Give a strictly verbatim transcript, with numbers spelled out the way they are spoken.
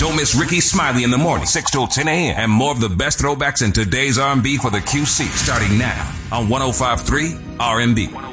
Don't miss Ricky Smiley in the morning, six till ten a.m. And more of the best throwbacks in today's R and B for the Q C starting now on one oh five point three R and B.